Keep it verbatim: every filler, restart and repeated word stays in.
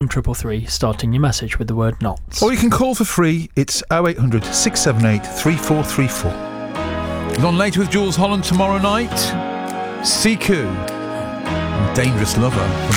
one triple three, starting your message with the word knots. Or you can call for free. It's oh eight hundred, six seven eight, three four three four. On Later with Jules Holland tomorrow night. Siku, Dangerous Lover.